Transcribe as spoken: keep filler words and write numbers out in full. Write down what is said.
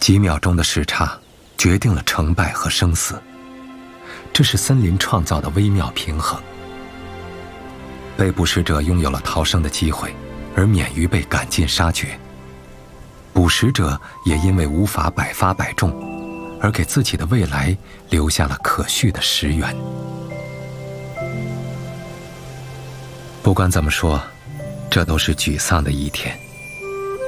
几秒钟的时差决定了成败和生死，这是森林创造的微妙平衡。被捕食者拥有了逃生的机会，而免于被赶尽杀绝；捕食者也因为无法百发百中，而给自己的未来留下了可续的食源。不管怎么说，这都是沮丧的一天。